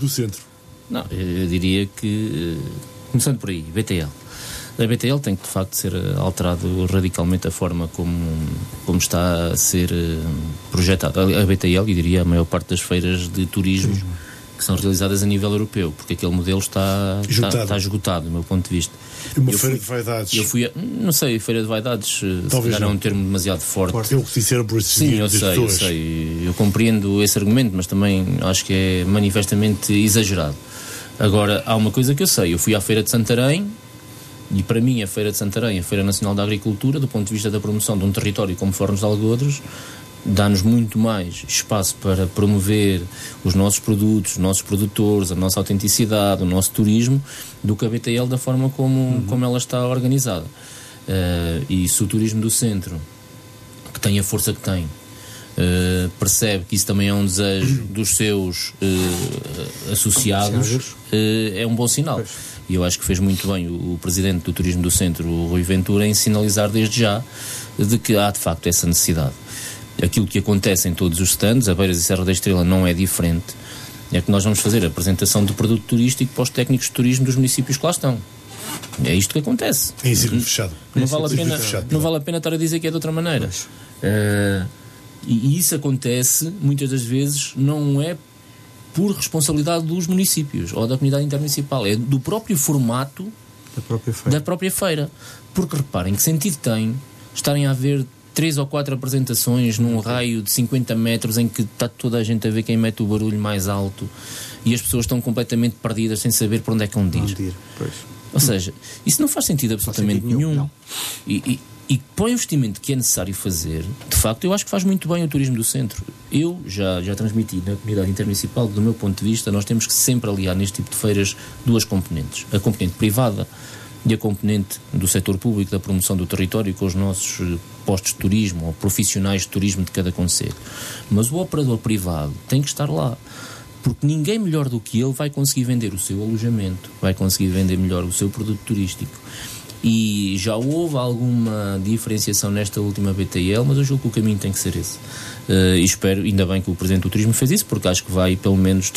do centro? Não, eu diria que, começando por aí, BTL. A BTL tem que de facto ser alterado radicalmente a forma como está a ser projetada. A BTL, eu diria, a maior parte das feiras de turismo que são realizadas a nível europeu, porque aquele modelo está esgotado, do meu ponto de vista. Uma feira de vaidades. Eu fui não sei, feira de vaidades, talvez não é um termo demasiado forte. É o que disseram por esses Sim, eu sei. Eu compreendo esse argumento, mas também acho que é manifestamente exagerado. Agora, há uma coisa que eu sei. Eu fui à Feira de Santarém, e para mim a Feira de Santarém, a Feira Nacional da Agricultura, do ponto de vista da promoção de um território como Fornos de Algodres, dá-nos muito mais espaço para promover os nossos produtos, os nossos produtores, a nossa autenticidade, o nosso turismo, do que a BTL da forma como ela está organizada. E se o turismo do centro, que tem a força que tem, percebe que isso também é um desejo dos seus associados, é um bom sinal. E eu acho que fez muito bem o presidente do Turismo do Centro, o Rui Ventura, em sinalizar desde já de que há de facto essa necessidade. Aquilo que acontece em todos os stands, a Beiras e Serra da Estrela não é diferente, é que nós vamos fazer a apresentação do produto turístico para os técnicos de turismo dos municípios que lá estão. É isto que acontece. Em círculo fechado. Não vale a pena estar a dizer que é de outra maneira. E isso acontece, muitas das vezes, não é por responsabilidade dos municípios ou da comunidade intermunicipal, é do próprio formato da própria feira. Porque reparem, que sentido tem estarem a haver 3 ou 4 apresentações num raio de 50 metros em que está toda a gente a ver quem mete o barulho mais alto e as pessoas estão completamente perdidas sem saber para onde é que vão ir. Ou seja, isso não faz sentido absolutamente nenhum. E para o investimento que é necessário fazer, de facto, eu acho que faz muito bem o turismo do centro. Eu já transmiti na comunidade intermunicipal, do meu ponto de vista, nós temos que sempre aliar neste tipo de feiras duas componentes. A componente privada e a componente do setor público, da promoção do território, com os nossos postos de turismo ou profissionais de turismo de cada concelho. Mas o operador privado tem que estar lá, porque ninguém melhor do que ele vai conseguir vender o seu alojamento, vai conseguir vender melhor o seu produto turístico. E já houve alguma diferenciação nesta última BTL, mas eu julgo que o caminho tem que ser esse. E espero, ainda bem que o Presidente do Turismo fez isso, porque acho que vai pelo menos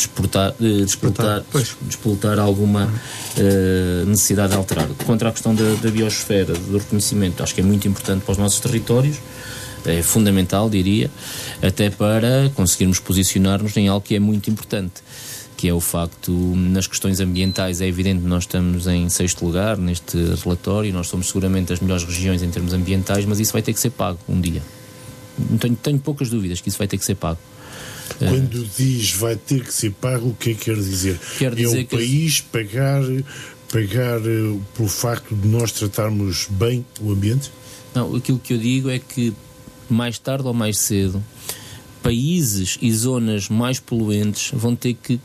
despoltar alguma necessidade de alterar. Contra a questão da biosfera, do reconhecimento, acho que é muito importante para os nossos territórios, é fundamental, diria, até para conseguirmos posicionar-nos em algo que é muito importante, que é o facto, nas questões ambientais, é evidente que nós estamos em 6º lugar neste relatório, nós somos seguramente as melhores regiões em termos ambientais, mas isso vai ter que ser pago um dia. Tenho poucas dúvidas que isso vai ter que ser pago. Quando diz vai ter que ser pago, o que é que quer dizer? Quer dizer o país pagar pelo facto de nós tratarmos bem o ambiente? Não, aquilo que eu digo é que mais tarde ou mais cedo países e zonas mais poluentes vão ter que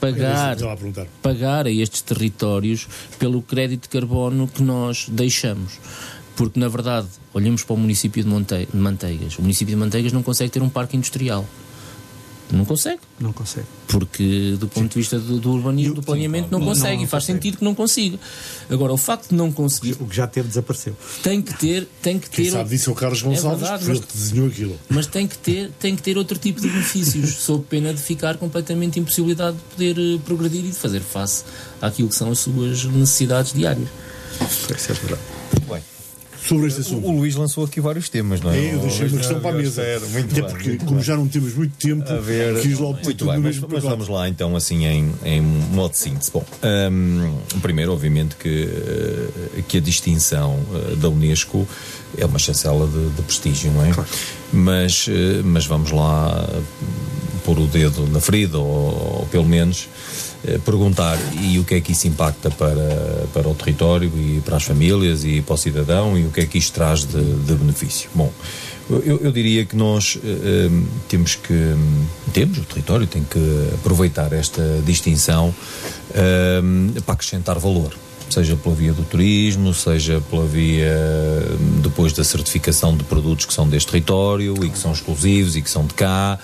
pagar a estes territórios pelo crédito de carbono que nós deixamos. Porque, na verdade, olhamos para o município de Manteigas. O município de Manteigas não consegue ter um parque industrial. Não consegue. Porque, do ponto de vista do urbanismo, do planeamento, não consegue. E faz sentido que não consiga. Agora, o facto de não conseguir... O que já teve desapareceu. Tem que ter... Quem sabe disso é o Carlos Gonçalves, foi ele que desenhou aquilo. Mas tem que ter outro tipo de benefícios, sob pena de ficar completamente impossibilidade de poder progredir e de fazer face àquilo que são as suas necessidades diárias. Isso é verdade. Muito bem. Sobre este assunto. O Luís lançou aqui vários temas, não é? Eu deixei uma questão para a mesa. Até porque, como já não temos muito tempo, quis logo ter tudo no mesmo pacote. Mas vamos lá então, assim, em modo de síntese. Bom, primeiro, obviamente, que a distinção da Unesco é uma chancela de prestígio, não é? Claro. Mas vamos lá pôr o dedo na ferida, ou pelo menos perguntar e o que é que isso impacta para o território e para as famílias e para o cidadão e o que é que isto traz de benefício. Bom, eu diria que nós o território tem que aproveitar esta distinção para acrescentar valor, seja pela via do turismo, seja pela via depois da certificação de produtos que são deste território e que são exclusivos e que são de cá.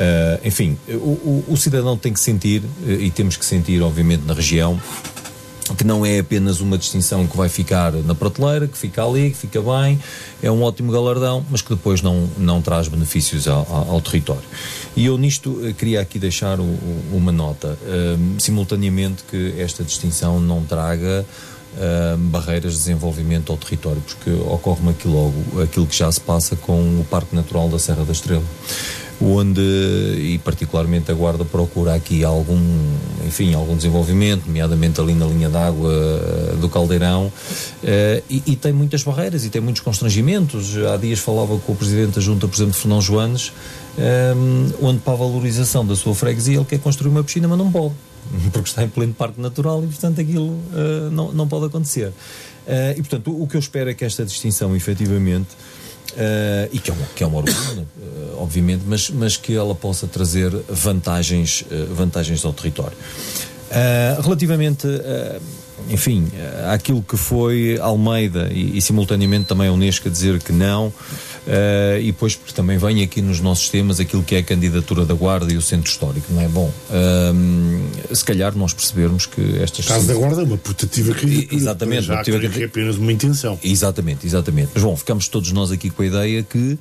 Enfim, o cidadão tem que sentir, e temos que sentir, obviamente, na região, que não é apenas uma distinção que vai ficar na prateleira, que fica ali, que fica bem, é um ótimo galardão, mas que depois não traz benefícios ao território. E eu nisto queria aqui deixar uma nota, simultaneamente, que esta distinção não traga barreiras de desenvolvimento ao território, porque ocorre-me aqui logo aquilo que já se passa com o Parque Natural da Serra da Estrela, onde, e particularmente a Guarda, procura aqui algum desenvolvimento, nomeadamente ali na linha d'água do Caldeirão, e tem muitas barreiras e tem muitos constrangimentos. Há dias falava com o Presidente da Junta, por exemplo, Fernão Joanes, onde, para a valorização da sua freguesia, ele quer construir uma piscina, mas não pode, porque está em pleno parque natural e, portanto, aquilo não pode acontecer. E, portanto, o que eu espero é que esta distinção, efetivamente, e que é uma orgulho, obviamente, mas que ela possa trazer vantagens ao território. Relativamente, àquilo que foi Almeida e simultaneamente também a Unesco a dizer que não, e depois porque também vem aqui nos nossos temas aquilo que é a candidatura da Guarda e o Centro Histórico, não é bom? Se calhar nós percebermos que estas... O caso da Guarda é uma putativa candidatura. Exatamente. Já que é apenas uma intenção. Exatamente. Mas bom, ficamos todos nós aqui com a ideia que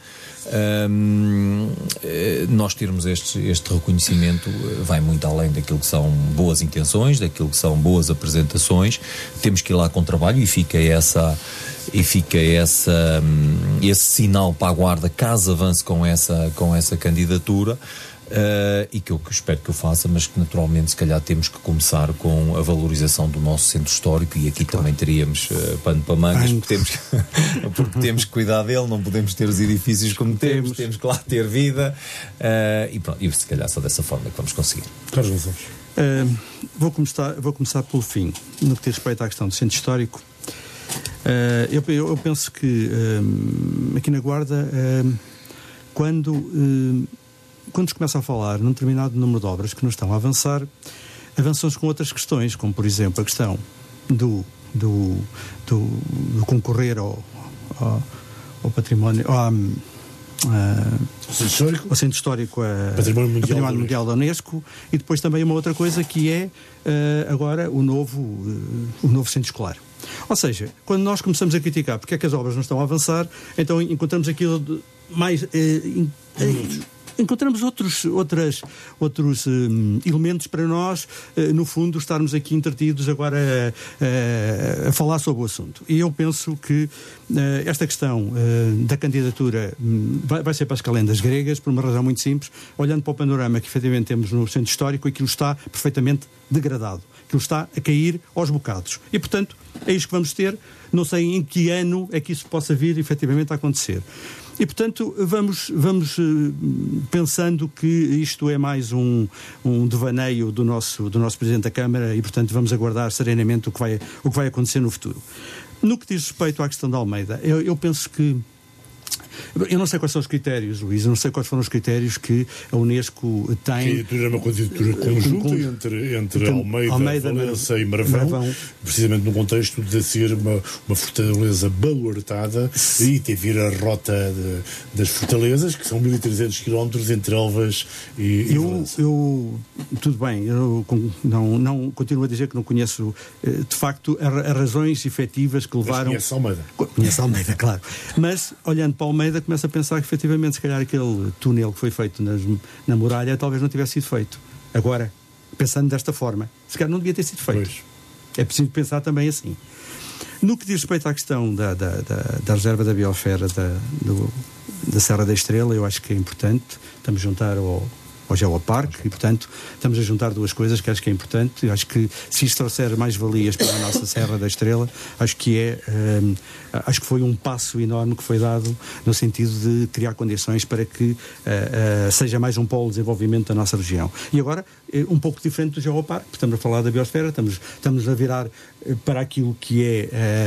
nós termos este reconhecimento vai muito além daquilo que são boas intenções, daquilo que são boas apresentações. Temos que ir lá com trabalho e fica esse sinal para a Guarda, caso avance com essa candidatura, e que eu espero que eu faça, mas que naturalmente se calhar temos que começar com a valorização do nosso centro histórico, e aqui também teríamos pano para mangas, porque temos que cuidar dele, não podemos ter os edifícios como temos que lá ter vida, e pronto, e se calhar só dessa forma que vamos conseguir. Carlos Gonçalves. Vou começar pelo fim, no que diz respeito à questão do centro histórico. Eu penso que aqui na Guarda, quando se começa a falar num determinado número de obras que não estão a avançar, avançamos com outras questões, como por exemplo a questão do concorrer ao património, ao Centro Histórico, Património Mundial da Unesco, e depois também uma outra coisa que é agora o novo centro escolar. Ou seja, quando nós começamos a criticar porque é que as obras não estão a avançar, então encontramos aquilo mais... encontramos outros elementos para nós, no fundo, estarmos aqui entretidos agora a falar sobre o assunto. E eu penso que esta questão da candidatura vai ser para as calendas gregas, por uma razão muito simples. Olhando para o panorama que efetivamente temos no centro histórico, aquilo está perfeitamente degradado. Aquilo está a cair aos bocados. E, portanto, é isto que vamos ter. Não sei em que ano é que isso possa vir efetivamente a acontecer. E, portanto, vamos pensando que isto é mais um devaneio do nosso Presidente da Câmara e, portanto, vamos aguardar serenamente o que vai acontecer no futuro. No que diz respeito à questão da Almeida, eu penso que... Eu não sei quais são os critérios, Luís, eu não sei quais foram os critérios que a Unesco tem... A candidatura é uma candidatura conjunta entre Almeida, Valença e Marvão, precisamente no contexto de ser uma fortaleza baluartada e ter vir a rota das fortalezas, que são 1.300 km entre Elvas e Valença. Tudo bem, eu não continuo a dizer que não conheço de facto as razões efetivas que levaram... Mas Almeida. Conheço Almeida, claro. Mas, olhando para Almeida, começa a pensar que efetivamente se calhar aquele túnel que foi feito na muralha talvez não tivesse sido feito. Agora, pensando desta forma, se calhar não devia ter sido feito. Pois. É preciso pensar também assim. No que diz respeito à questão da reserva da biosfera da Serra da Estrela, eu acho que é importante. Estamos a juntar ao Geoparque e, portanto, estamos a juntar duas coisas que acho que é importante. Eu acho que se isto trouxer mais valias para a nossa Serra da Estrela, acho que foi um passo enorme que foi dado no sentido de criar condições para que seja mais um polo de desenvolvimento da nossa região. E agora, um pouco diferente do Geoparque, estamos a falar da biosfera, estamos a virar para aquilo que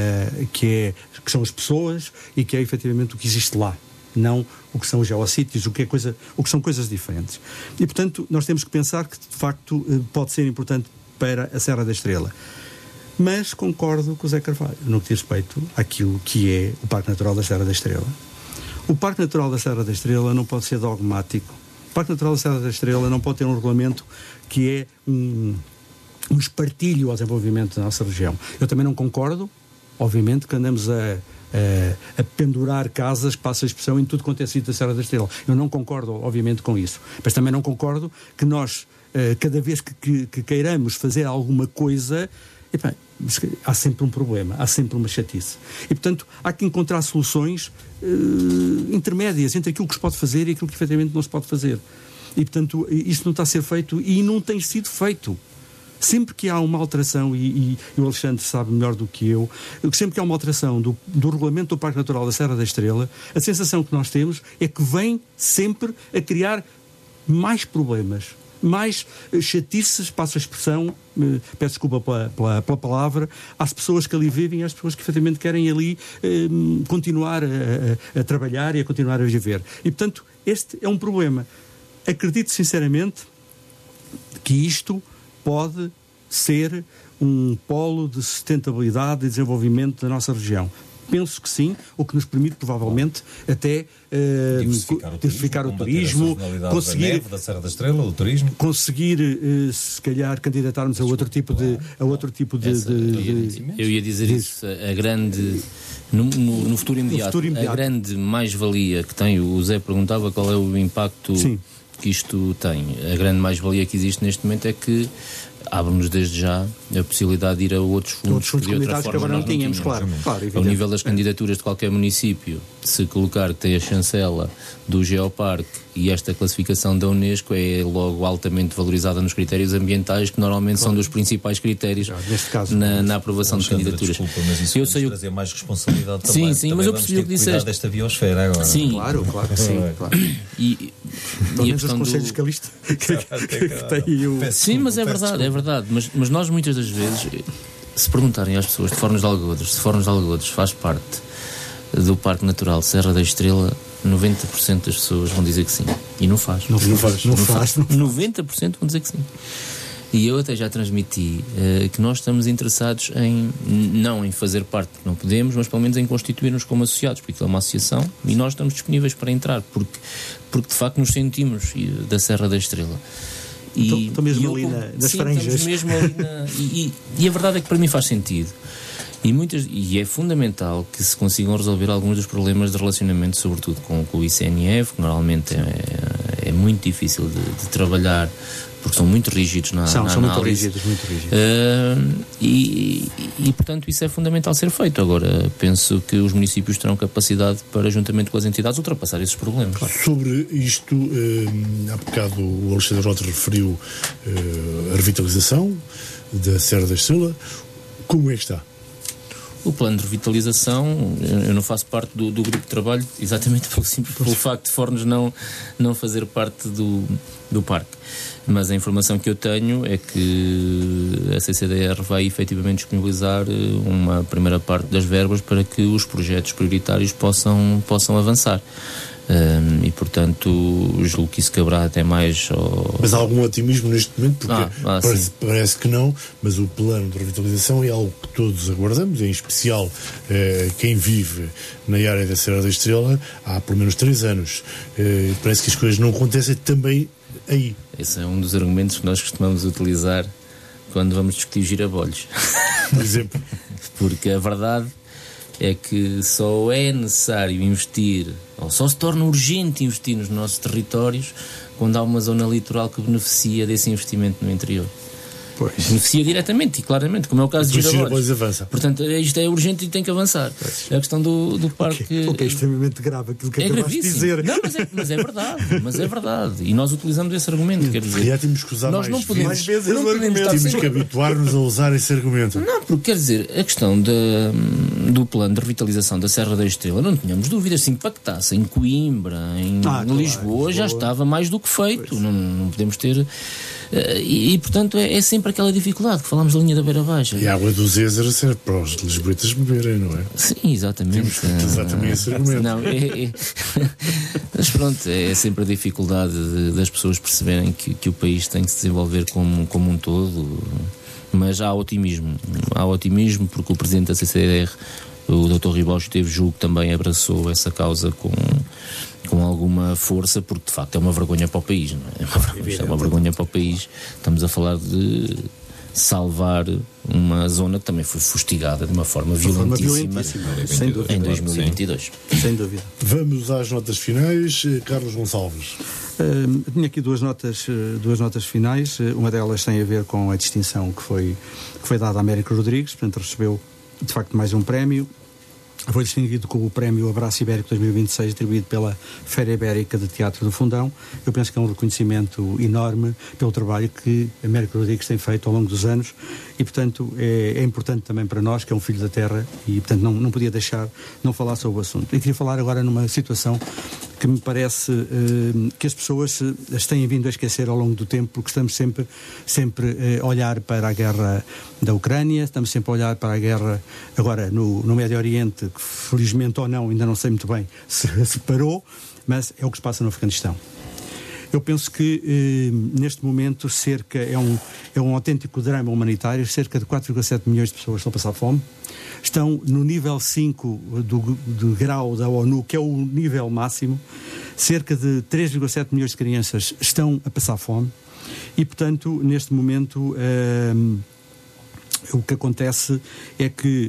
são as pessoas e que é efetivamente o que existe lá. Não o que são os geossítios, o que são coisas diferentes. E, portanto, nós temos que pensar que, de facto, pode ser importante para a Serra da Estrela. Mas concordo com o Zé Carvalho no que diz respeito àquilo que é o Parque Natural da Serra da Estrela. O Parque Natural da Serra da Estrela não pode ser dogmático. O Parque Natural da Serra da Estrela não pode ter um regulamento que é um espartilho ao desenvolvimento da nossa região. Eu também não concordo, obviamente, que andamos a pendurar casas, passa a expressão, em tudo quanto é sítio da Serra da Estrela. Eu não concordo, obviamente, com isso. Mas também não concordo que nós, cada vez que queiramos fazer alguma coisa, há sempre um problema, há sempre uma chatice. E, portanto, há que encontrar soluções intermédias entre aquilo que se pode fazer e aquilo que efetivamente não se pode fazer. E, portanto, isso não está a ser feito e não tem sido feito. Sempre que há uma alteração, e o Alexandre sabe melhor do que eu, sempre que há uma alteração do regulamento do Parque Natural da Serra da Estrela, a sensação que nós temos é que vem sempre a criar mais problemas, mais chatices, passo a expressão, peço desculpa pela palavra, às pessoas que ali vivem e às pessoas que efetivamente querem ali continuar a trabalhar e a continuar a viver. E, portanto, este é um problema. Acredito sinceramente que isto pode ser um polo de sustentabilidade e desenvolvimento da nossa região. Penso que sim, o que nos permite provavelmente até diversificar o turismo, conseguir da neve, da Serra da Estrela, o turismo, conseguir se calhar candidatarmos a outro tipo de eu ia dizer isso, a grande no futuro imediato, a grande mais-valia que tem, o Zé perguntava qual é o impacto que isto tem. A grande mais-valia que existe neste momento é que abre-nos desde já a possibilidade de ir a outros fundos que de outra forma que agora não tínhamos, claro, ao nível das candidaturas de qualquer município, se colocar que tem a chancela do Geoparque e esta classificação da Unesco é logo altamente valorizada nos critérios ambientais, que normalmente são dos principais critérios na aprovação de candidaturas. Desculpa, mas isso eu sei trazer mais responsabilidade também. Sim, mas eu percebi o que disseste desta biosfera agora. Sim, claro que sim. Claro. E a questão dos conselhos que tem o... Sim, mas é verdade. Mas nós muitas das vezes, se perguntarem às pessoas de Fornos de Algodos faz parte do Parque Natural Serra da Estrela, 90% das pessoas vão dizer que sim. E não faz. 90% vão dizer que sim. E eu até já transmiti que nós estamos interessados não em fazer parte, que não podemos, mas pelo menos em constituir-nos como associados, porque é uma associação e nós estamos disponíveis para entrar, porque de facto nos sentimos da Serra da Estrela. Estou mesmo ali nas franjas. Mesmo ali e a verdade é que para mim faz sentido. E é fundamental que se consigam resolver alguns dos problemas de relacionamento, sobretudo com o ICNF, que normalmente é muito difícil de trabalhar, porque são muito rígidos na análise. Muito rígidos. E, portanto, isso é fundamental ser feito. Agora, penso que os municípios terão capacidade para, juntamente com as entidades, ultrapassar esses problemas. Sobre isto, há bocado o Alexandre Rota referiu a revitalização da Serra da Estrela. Como é que está? O plano de revitalização, eu não faço parte do grupo de trabalho, exatamente pelo facto de Fornos não fazer parte do parque. Mas a informação que eu tenho é que a CCDR vai efetivamente disponibilizar uma primeira parte das verbas para que os projetos prioritários possam avançar. E portanto julgo que isso caberá até mais Mas há algum otimismo neste momento? Porque parece que não, mas o plano de revitalização é algo que todos aguardamos, em especial quem vive na área da Serra da Estrela há pelo menos 3 anos. Parece que as coisas não acontecem também aí. Esse é um dos argumentos que nós costumamos utilizar quando vamos discutir girabolhos, por exemplo. Porque a verdade é que só é necessário investir, ou só se torna urgente investir nos nossos territórios quando há uma zona litoral que beneficia desse investimento no interior. Pois. Beneficia diretamente e claramente, como é o caso de Girabolhos. Avança. Portanto, isto é urgente e tem que avançar. Pois. É a questão do parque. O que é extremamente grave aquilo que acabaste de dizer. Não, mas é verdade. E nós utilizamos esse argumento. Quer dizer, já temos que usar nós não podemos, mais vezes não podemos temos que habituar-nos a usar esse argumento. Não, porque quer dizer, a questão do plano de revitalização da Serra da Estrela, não tínhamos dúvidas, se impactasse em Coimbra, em Lisboa, já estava mais do que feito. Não podemos ter. E portanto é sempre aquela dificuldade que falámos da linha da Beira Baixa. E a água dos Ézeres serve para os lisboetas beberem, não é? Sim, exatamente. Temos que utilizar também esse argumento. Não, mas pronto, é sempre a dificuldade das pessoas perceberem que o país tem que se desenvolver como um todo. Mas há otimismo porque o presidente da CCDR, o Dr. Ribaucho, julgo que também abraçou essa causa com alguma força, porque de facto é uma vergonha para o país, não é? É uma vergonha para o país. Estamos a falar de salvar uma zona que também foi fustigada de uma forma violentíssima em 2022. Sem dúvida. Vamos às notas finais. Carlos Gonçalves. Tinha aqui duas notas finais. Uma delas tem a ver com a distinção que foi dada a Américo Rodrigues, portanto recebeu de facto mais um prémio. Foi distinguido com o prémio Abraço Ibérico 2026, atribuído pela Feira Ibérica de Teatro do Fundão. Eu penso que é um reconhecimento enorme pelo trabalho que Américo Rodrigues tem feito ao longo dos anos e, portanto, é importante também para nós, que é um filho da terra, e, portanto, não podia deixar de não falar sobre o assunto. E queria falar agora numa situação que me parece que as pessoas as têm vindo a esquecer ao longo do tempo, porque estamos sempre a olhar para a guerra da Ucrânia, estamos sempre a olhar para a guerra agora no Médio Oriente, que felizmente ou não, ainda não sei muito bem se parou, mas é o que se passa no Afeganistão. Eu penso que neste momento é um autêntico drama humanitário. Cerca de 4,7 milhões de pessoas estão a passar fome. Estão no nível 5 do grau da ONU, que é o nível máximo. Cerca de 3,7 milhões de crianças estão a passar fome. E, portanto, neste momento, o que acontece é que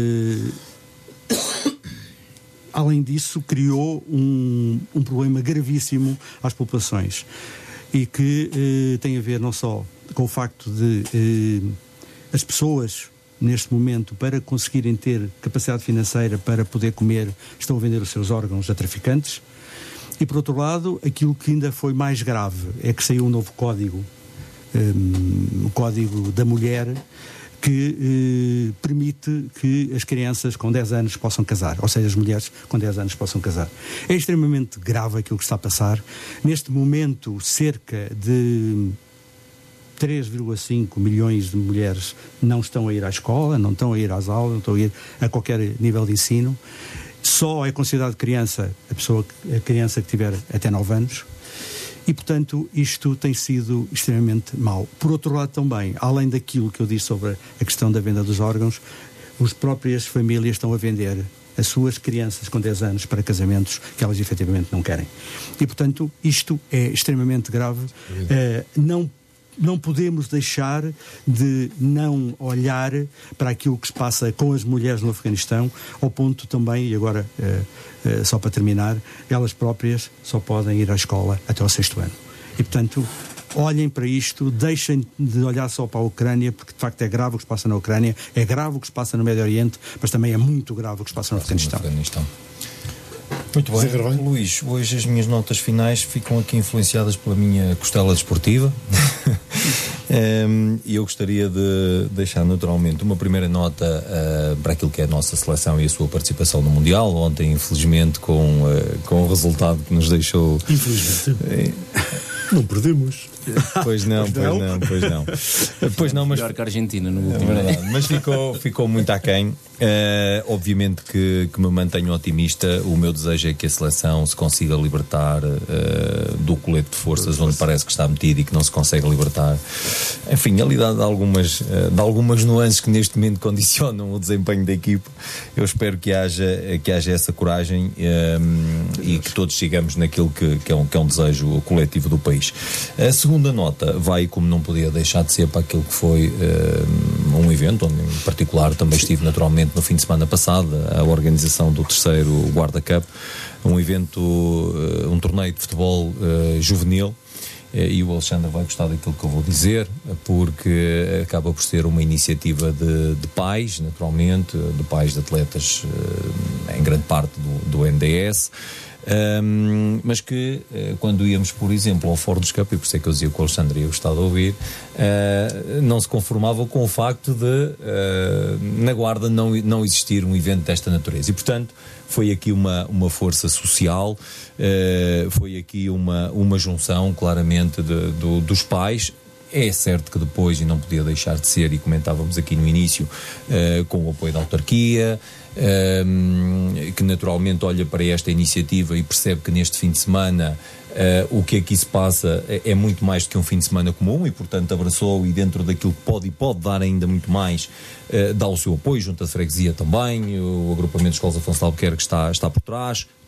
além disso, criou um problema gravíssimo às populações e que tem a ver não só com o facto de as pessoas, neste momento, para conseguirem ter capacidade financeira para poder comer, estão a vender os seus órgãos a traficantes. E, por outro lado, aquilo que ainda foi mais grave é que saiu um novo código, o Código da Mulher, que permite que as crianças com 10 anos possam casar, ou seja, as mulheres com 10 anos possam casar. É extremamente grave aquilo que está a passar. Neste momento, cerca de 3,5 milhões de mulheres não estão a ir à escola, não estão a ir às aulas, não estão a ir a qualquer nível de ensino. Só é considerado criança a criança que tiver até 9 anos. E, portanto, isto tem sido extremamente mau. Por outro lado, também, além daquilo que eu disse sobre a questão da venda dos órgãos, as próprias famílias estão a vender as suas crianças com 10 anos para casamentos que elas efetivamente não querem. E, portanto, isto é extremamente grave. Não podemos deixar de não olhar para aquilo que se passa com as mulheres no Afeganistão, ao ponto também, e agora só para terminar, elas próprias só podem ir à escola até ao 6º ano. E, portanto, olhem para isto, deixem de olhar só para a Ucrânia, porque de facto é grave o que se passa na Ucrânia, é grave o que se passa no Médio Oriente, mas também é muito grave o que se passa no Afeganistão. Muito bem, Luís, hoje as minhas notas finais ficam aqui influenciadas pela minha costela desportiva. E eu gostaria de deixar naturalmente uma primeira nota para aquilo que é a nossa seleção e a sua participação no Mundial. Ontem, infelizmente, com o resultado que nos deixou... Infelizmente. Não perdemos. Pois não. Mas melhor que a Argentina no último. É verdade, mas ficou muito aquém. Obviamente que me mantenho otimista. O meu desejo é que a seleção se consiga libertar do colete de forças onde parece que está metido e que não se consegue libertar. Enfim, ali de algumas nuances que neste momento condicionam o desempenho da equipe. Eu espero que haja essa coragem e que todos sigamos naquilo que é um desejo coletivo do país. A segunda nota vai, como não podia deixar de ser, para aquilo que foi um evento onde em particular também estive naturalmente no fim de semana passado, a organização do 3º Guarda Cup, um evento, um torneio de futebol juvenil, e o Alexandre vai gostar daquilo que eu vou dizer, porque acaba por ser uma iniciativa de pais, naturalmente, de pais de atletas, em grande parte do NDS, mas que quando íamos, por exemplo, ao Fórum dos Cup, e por isso é que eu dizia que o Alexandre ia gostar de ouvir, não se conformava com o facto de na Guarda não existir um evento desta natureza, e portanto foi aqui uma força social, foi aqui uma junção claramente dos pais. É certo que depois, e não podia deixar de ser, e comentávamos aqui no início, com o apoio da autarquia, que naturalmente olha para esta iniciativa e percebe que neste fim de semana o que aqui se passa é muito mais do que um fim de semana comum, e portanto abraçou, e dentro daquilo que pode dar ainda muito mais, dá o seu apoio junto à freguesia também, o agrupamento de escolas Afonso de Albuquerque está por trás,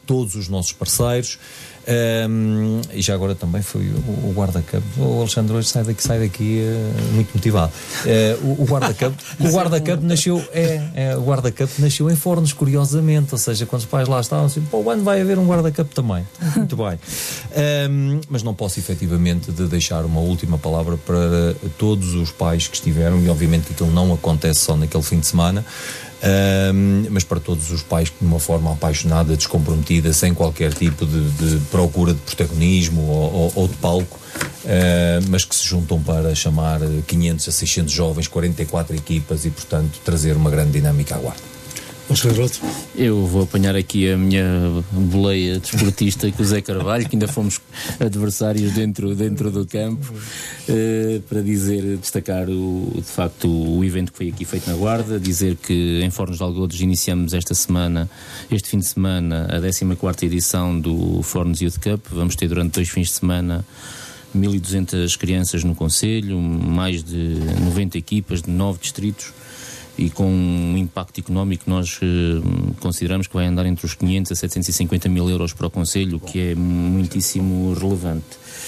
todos os nossos parceiros. E já agora também foi o guarda-campo. O Alexandre hoje sai daqui muito motivado. O guarda-campo nasceu o guarda-campo nasceu em Fornos, curiosamente, ou seja, quando os pais lá estavam assim, o ano vai haver um guarda-campo também. Muito bem. Mas não posso efetivamente de deixar uma última palavra para todos os pais que estiveram, e obviamente que aquilo não acontece só naquele fim de semana, mas para todos os pais que de uma forma apaixonada, descomprometida, sem qualquer tipo de procura de protagonismo ou de palco, mas que se juntam para chamar 500 a 600 jovens, 44 equipas e, portanto, trazer uma grande dinâmica à Guarda. Eu vou apanhar aqui a minha boleia desportista com o Zé Carvalho, que ainda fomos adversários dentro do campo, para destacar de facto o evento que foi aqui feito na Guarda, dizer que em Fornos de Algodos iniciamos este fim de semana, a 14ª edição do Fornos Youth Cup. Vamos ter durante 2 fins de semana 1.200 crianças no concelho, mais de 90 equipas de 9 distritos, e com um impacto económico que nós consideramos que vai andar entre os 500 a 750 mil euros para o concelho, que é muitíssimo relevante.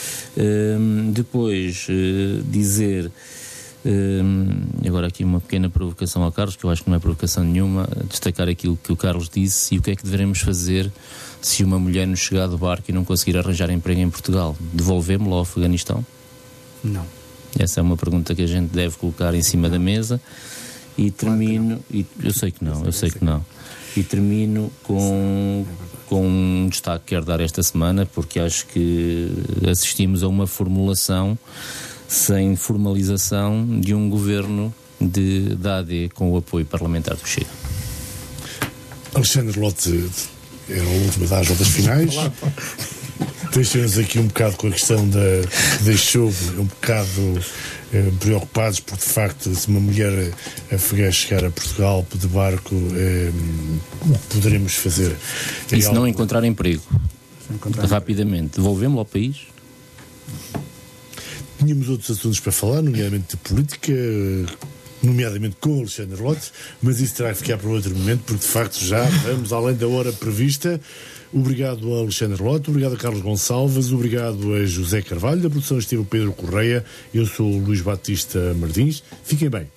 Depois dizer, agora aqui uma pequena provocação ao Carlos, que eu acho que não é provocação nenhuma, destacar aquilo que o Carlos disse e o que é que devemos fazer se uma mulher nos chegar do barco e não conseguir arranjar emprego em Portugal. Devolvemos-la ao Afeganistão? Não. Essa é uma pergunta que a gente deve colocar em cima da mesa. E termino, eu sei que não, e termino com um destaque que quero dar esta semana, porque acho que assistimos a uma formulação sem formalização de um governo da AD com o apoio parlamentar do Chega. Alexandre Lote era a última das rodas finais. Deixem-nos aqui um bocado com a questão deixou um bocado preocupados, porque de facto, se uma mulher afegã chegar a Portugal de barco, o que poderemos fazer? E se não encontrar emprego rapidamente, devolvemos-lo ao país? Tínhamos outros assuntos para falar, nomeadamente de política, nomeadamente com Alexandre Lote, mas isso terá que ficar para outro momento, porque de facto já vamos além da hora prevista. Obrigado a Alexandre Lote, obrigado a Carlos Gonçalves, obrigado a José Carvalho. Da produção esteve o Pedro Correia, eu sou o Luís Batista Martins. Fiquem bem.